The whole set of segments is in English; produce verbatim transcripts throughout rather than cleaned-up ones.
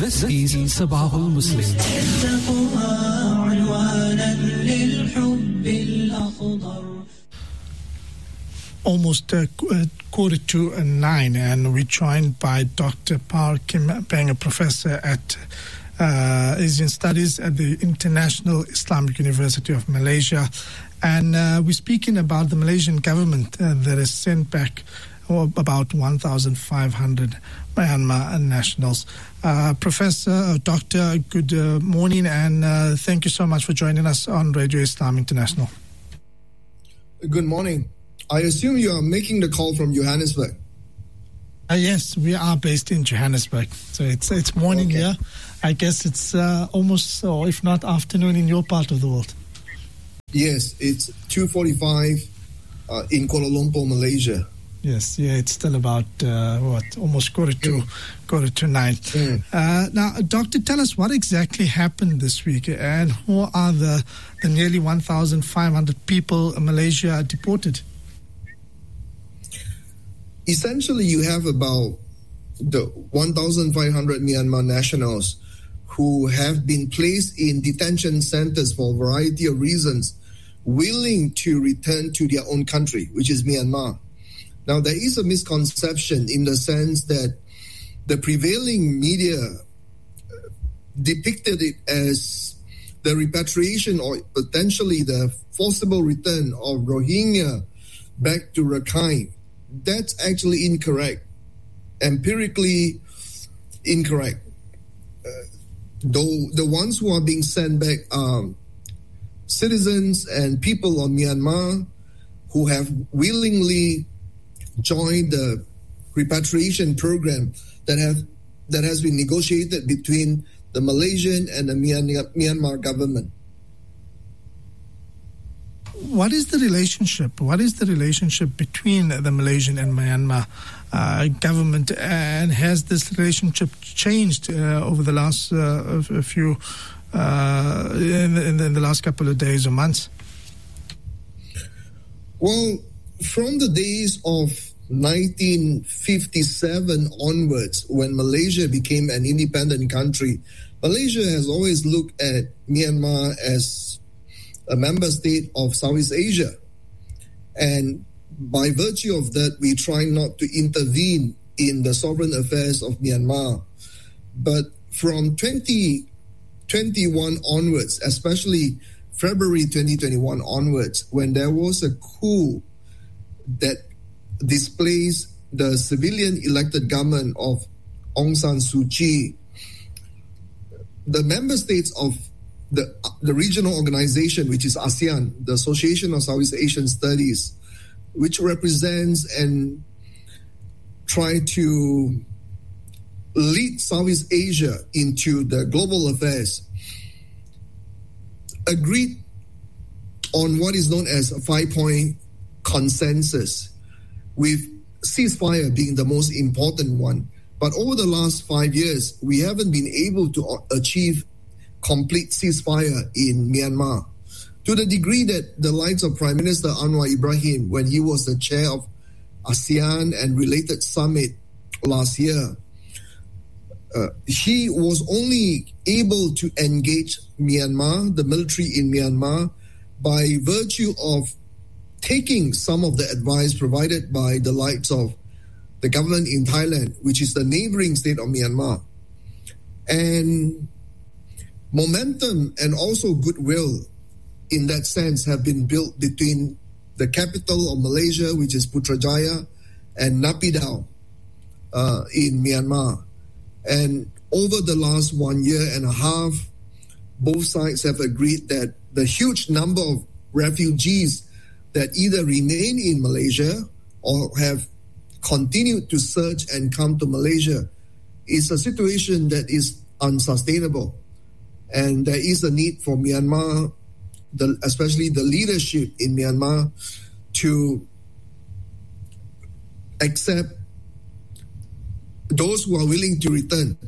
This is Sabahul Muslim. Almost uh, quarter to nine, and we're joined by Doctor Par Kim Peng, a professor at uh, Asian Studies at the International Islamic University of Malaysia. And uh, we're speaking about the Malaysian government uh, that has sent back oh, about one thousand five hundred Myanmar nationals. Uh, Professor, uh, Doctor, good uh, morning, and uh, thank you so much for joining us on Radio Islam International. Good morning. I assume you are making the call from Johannesburg. Uh, yes, we are based in Johannesburg. So it's it's morning okay. here. I guess it's uh, almost, or if not afternoon in your part of the world. Yes, it's two forty-five uh, in Kuala Lumpur, Malaysia. Yes, yeah, it's still about, uh, what, almost quarter to, mm. quarter to nine. Mm. Uh, now, Doctor, tell us what exactly happened this week, and who are the, the nearly one thousand five hundred people in Malaysia deported? Essentially, you have about the one thousand five hundred Myanmar nationals who have been placed in detention centers for a variety of reasons, willing to return to their own country, which is Myanmar. Now, there is a misconception in the sense that the prevailing media depicted it as the repatriation or potentially the forcible return of Rohingya back to Rakhine. That's actually incorrect, empirically incorrect. Uh, though the ones who are being sent back are citizens and people of Myanmar who have willingly joined the repatriation program that have that has been negotiated between the Malaysian and the Myanmar government. What is the relationship? What is the relationship between the Malaysian and Myanmar uh, government, and has this relationship changed uh, over the last uh, a few uh, in, the, in, the, in the last couple of days or months? Well, from the days of nineteen fifty-seven onwards, when Malaysia became an independent country, Malaysia has always looked at Myanmar as a member state of Southeast Asia. And by virtue of that, we try not to intervene in the sovereign affairs of Myanmar. But from twenty twenty-one onwards, especially February twenty twenty-one onwards, when there was a coup that displaced the civilian elected government of Aung San Suu Kyi, the member states of the, the regional organization, which is ASEAN, the Association of Southeast Asian Studies, which represents and try to lead Southeast Asia into the global affairs, agreed on what is known as a five-point consensus, with ceasefire being the most important one. But over the last five years, we haven't been able to achieve complete ceasefire in Myanmar, to the degree that the likes of Prime Minister Anwar Ibrahim, when he was the chair of ASEAN and related summit last year, uh, he was only able to engage Myanmar, the military in Myanmar, by virtue of taking some of the advice provided by the likes of the government in Thailand, which is the neighboring state of Myanmar. And momentum and also goodwill in that sense have been built between the capital of Malaysia, which is Putrajaya, and Naypyidaw uh, in Myanmar. And over the last one year and a half, both sides have agreed that the huge number of refugees that either remain in Malaysia or have continued to surge and come to Malaysia is a situation that is unsustainable. And there is a need for Myanmar, the, especially the leadership in Myanmar, to accept those who are willing to return.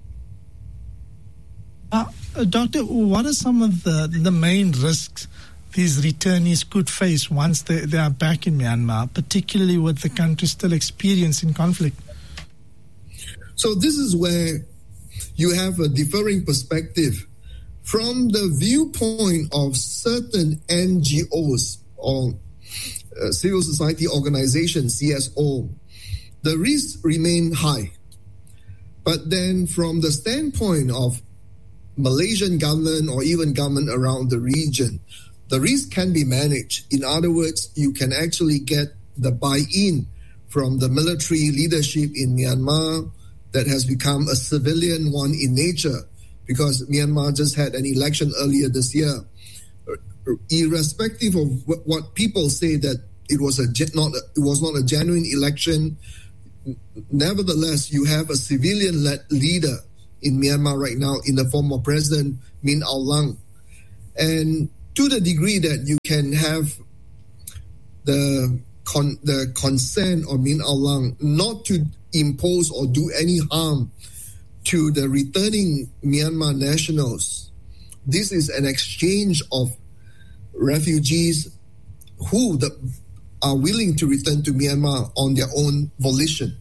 Uh, Doctor, what are some of the, the main risks these returnees could face once they, they are back in Myanmar, particularly with the country still experiencing conflict? So this is where you have a differing perspective. From the viewpoint of certain N G Os or uh, civil society organizations, C S O, the risks remain high. But then from the standpoint of Malaysian government or even government around the region, the risk can be managed. In other words, you can actually get the buy-in from the military leadership in Myanmar that has become a civilian one in nature, because Myanmar just had an election earlier this year. Irrespective of what people say that it was a not a, it was not a genuine election, nevertheless, you have a civilian-led leader in Myanmar right now in the form of President Min Aung Hlaing. And to the degree that you can have the con, the consent of Min Aung Hlaing not to impose or do any harm to the returning Myanmar nationals, this is an exchange of refugees who the, are willing to return to Myanmar on their own volition.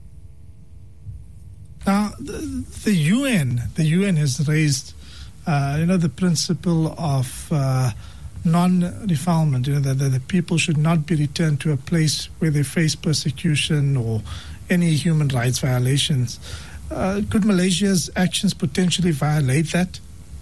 Now, the, the U N, the U N has raised, uh, you know, the principle of uh, non-refoulement. You know, that, that the people should not be returned to a place where they face persecution or any human rights violations. Uh, could Malaysia's actions potentially violate that?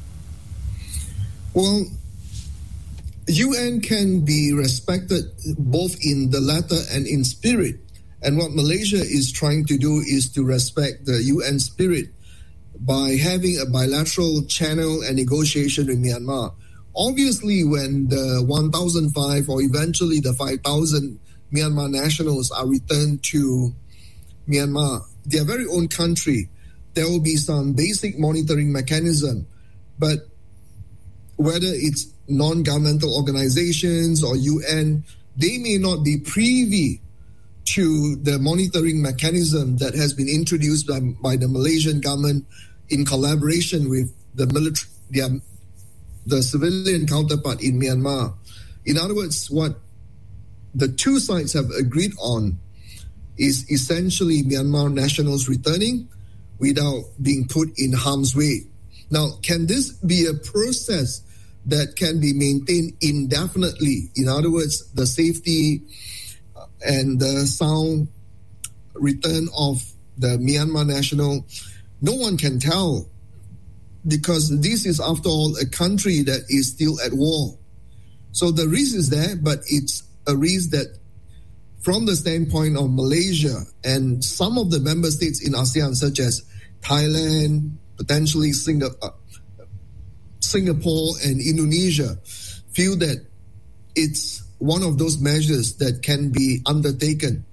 Well, U N can be respected both in the letter and in spirit. And what Malaysia is trying to do is to respect the U N spirit by having a bilateral channel and negotiation with Myanmar. Obviously, when the one thousand five or eventually the five thousand Myanmar nationals are returned to Myanmar, their very own country, there will be some basic monitoring mechanism. But whether it's non-governmental organizations or U N, they may not be privy to the monitoring mechanism that has been introduced by, by the Malaysian government in collaboration with the military, the, the civilian counterpart in Myanmar. In other words, what the two sides have agreed on is essentially Myanmar nationals returning without being put in harm's way. Now, can this be a process that can be maintained indefinitely? In other words, the safety and the sound return of the Myanmar national, no one can tell, because this is, after all, a country that is still at war. So the risk is there, but it's a risk that, from the standpoint of Malaysia and some of the member states in ASEAN, such as Thailand, potentially Singapore, uh, Singapore and Indonesia, feel that it's one of those measures that can be undertaken.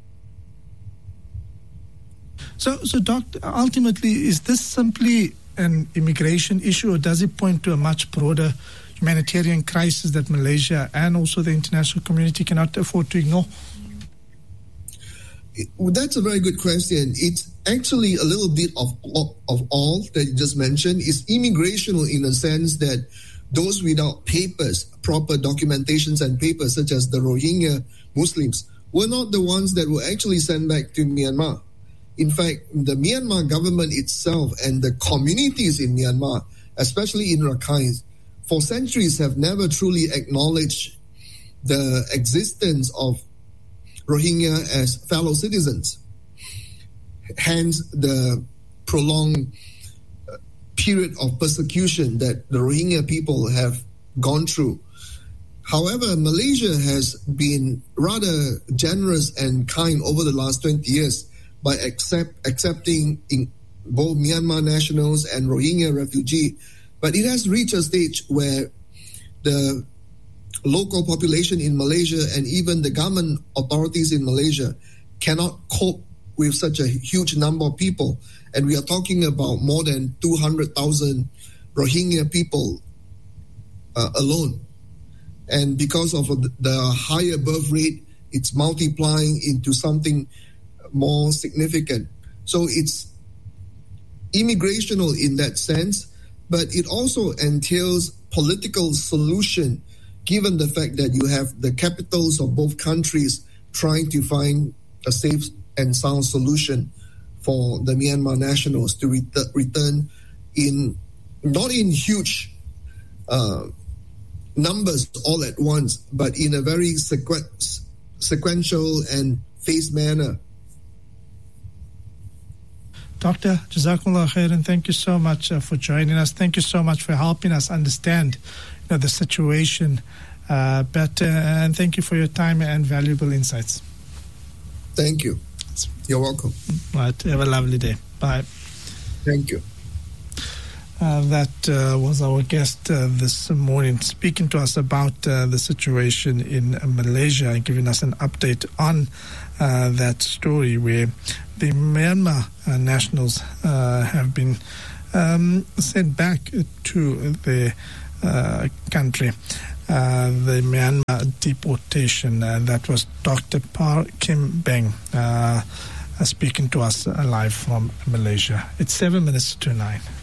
So, so Doctor, ultimately, is this simply an immigration issue, or does it point to a much broader humanitarian crisis that Malaysia and also the international community cannot afford to ignore? Well, that's a very good question. It's actually a little bit of, of, of all that you just mentioned. It's immigrational in the sense that those without papers, proper documentations and papers, such as the Rohingya Muslims, were not the ones that were actually sent back to Myanmar. In fact, the Myanmar government itself and the communities in Myanmar, especially in Rakhine, for centuries have never truly acknowledged the existence of Rohingya as fellow citizens. Hence, the prolonged period of persecution that the Rohingya people have gone through. However, Malaysia has been rather generous and kind over the last twenty years by accept, accepting in both Myanmar nationals and Rohingya refugees. But it has reached a stage where the local population in Malaysia and even the government authorities in Malaysia cannot cope with such a huge number of people. And we are talking about more than two hundred thousand Rohingya people uh, alone. And because of the higher birth rate, it's multiplying into something more significant. So it's immigrational in that sense, but it also entails political solution, given the fact that you have the capitals of both countries trying to find a safe and sound solution for the Myanmar nationals to ret- return in not in huge uh, numbers all at once, but in a very sequ- sequential and phased manner. Doctor, Jazakumullah khairan, thank you so much uh, for joining us. Thank you so much for helping us understand you know, the situation uh, better, and thank you for your time and valuable insights. Thank you. You're welcome. Right, have a lovely day. Bye. Thank you. Uh, that uh, was our guest uh, this morning, speaking to us about uh, the situation in uh, Malaysia and giving us an update on uh, that story where the Myanmar uh, nationals uh, have been um, sent back to their uh, country. Uh, the Myanmar deportation. Uh, that was Doctor Par Kim Beng uh, speaking to us uh, live from Malaysia. It's seven minutes to nine.